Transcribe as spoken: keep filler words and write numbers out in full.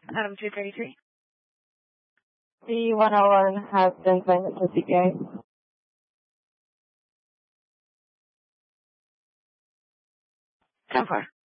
Adam two thirty-three. The one oh one has been signed to C P I. ten four.